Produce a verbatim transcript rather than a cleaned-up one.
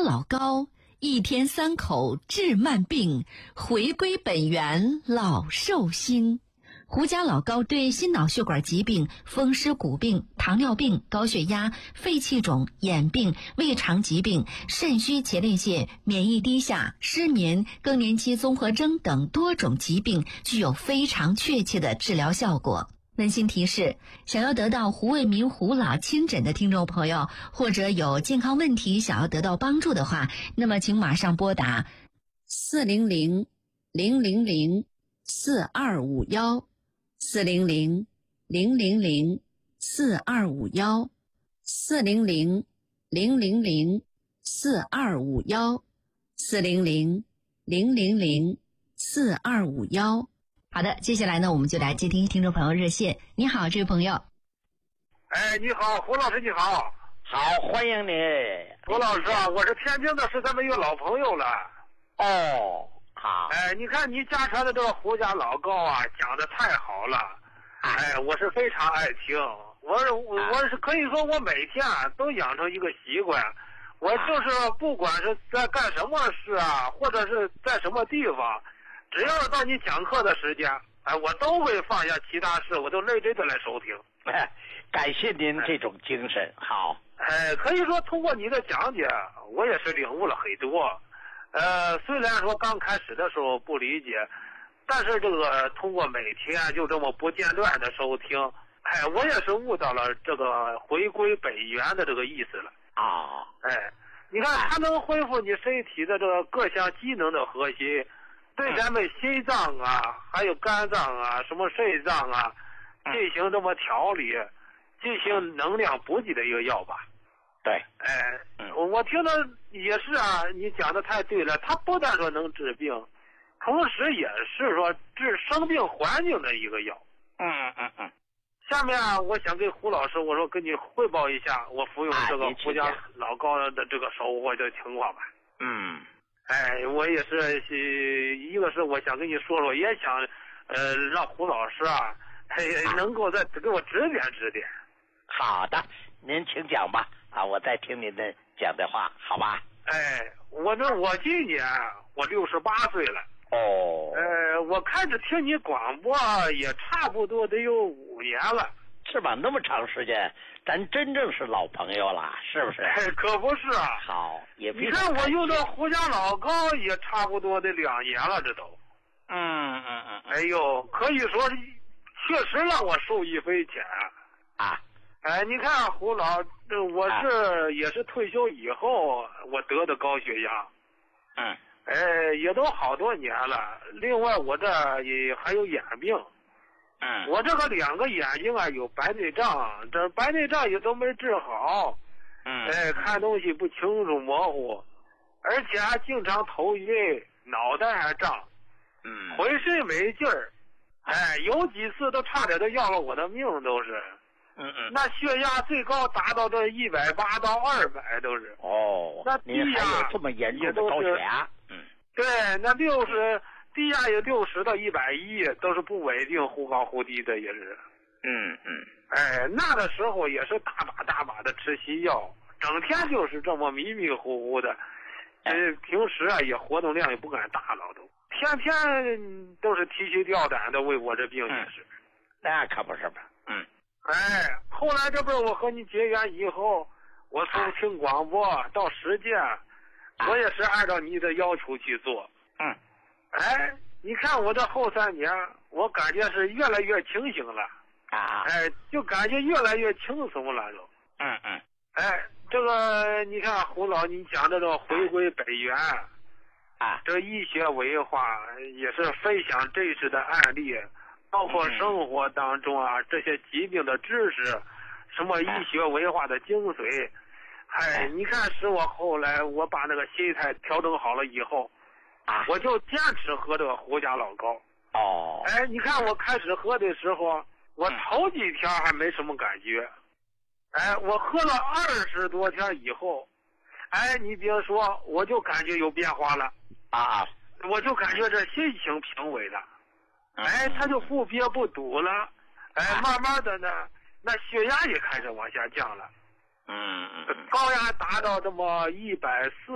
老膏，一天三口治慢病，回归本源老寿星。胡家老膏对心脑血管疾病、风湿骨病、糖尿病、高血压、肺气肿、眼病、胃肠疾病、肾虚前列腺、免疫低下、失眠、更年期综合征等多种疾病具有非常确切的治疗效果。温馨提示，想要得到胡卫民胡老亲诊的听众朋友，或者有健康问题想要得到帮助的话，那么请马上拨打四零零零零零四二五幺四零零零零零四二五幺四零零零零零四二五幺四零零零零零四二五幺。好的，接下来呢，我们就来接听听众朋友热线。你好，这位朋友。 哎，你好，胡老师，你好。 好，欢迎你。 胡老师啊，我是天津的，是咱们一个老朋友了。 哦，好。 哎，你看你家传的这个胡家老膏啊，讲的太好了。哎，我是非常爱听。我是我是可以说，我每天啊都养成一个习惯。我就是不管是在干什么事啊，或者是在什么地方，只要是到你讲课的时间，哎，我都会放下其他事，我都认真的来收听。 哎，感谢您这种精神。好。 哎，可以说通过你的讲解，我也是领悟了很多。呃，虽然说刚开始的时候不理解，但是这个通过每天就这么不间断的收听，哎，我也是悟到了这个回归本源的这个意思了。 啊、哦， 哎，你看它能恢复你身体的这个各项机能的核心，对咱们心脏啊，还有肝脏啊，什么肾脏啊，进行这么调理，进行能量补给的一个药吧。 对， 哎，我听着也是啊，你讲的太对了，它不但说能治病，同时也是说治生病环境的一个药。 嗯嗯嗯。 下面啊，我想跟胡老师，我说跟你汇报一下我服用这个胡家老膏的这个收获的情况吧。 嗯。 哎，我也是，一个是我想跟你说说，也想，呃，让胡老师啊，哎，能够再给我指点指点。 好的，您请讲吧。啊，我在听您的讲的话，好吧？ 哎，我这我今年我六十八岁了。 哦。 呃，我开始听你广播也差不多得有五年了。 是吧？那么长时间，咱真正是老朋友了，是不是？ 哎，可不是啊。 好，也你看我用的胡家老膏也差不多得两年了，这都。 嗯嗯嗯。 哎呦，可以说确实让我受益匪浅啊。 哎，你看胡老，我是、啊、也是退休以后我得的高血压。 嗯。 哎，也都好多年了。另外，我这也还有眼病。 嗯。 我这个两个眼睛啊有白内障，这白内障也都没治好。 嗯。 哎，看东西不清楚模糊，而且还经常头晕，脑袋还胀。 嗯。 浑身没劲儿。哎，有几次都差点都要了我的命，都是。 嗯嗯。 那血压最高达到这一百八到二百都是。 哦。 那低压还有这么严重的高血压。 嗯。对，那六十低压有六十到一百一，都是不稳定，忽高忽低的也是。 嗯嗯。 哎，那个时候也是大把大把的吃西药，整天就是这么迷迷糊糊的。呃，平时啊也活动量也不敢大了都，天天都是提心吊胆的为我这病也是。 嗯、那可不是吧？嗯。 哎，后来这不是我和你结缘以后，我从听广播到实践。我也是按照你的要求去做。 嗯。 哎，你看我这后三年，我感觉是越来越清醒了。 啊。 哎，就感觉越来越轻松了都。 嗯嗯。 哎，这个你看胡老，你讲这个回归本源。 啊。 这个医学文化也是分享真实的案例，包括生活当中啊、嗯、这些疾病的知识，什么医学文化的精髓。哎，你看，使我后来我把那个心态调整好了以后， 啊， 我就坚持喝这个胡家老膏。 哦。 哎，你看我开始喝的时候，我头几天还没什么感觉，哎，我喝了二十多天以后，哎，你别说，我就感觉有变化了。 啊。 我就感觉这心情平稳了，哎，他就不憋不堵了，哎，慢慢的呢，那血压也开始往下降了。 嗯嗯。 高压达到这么一百四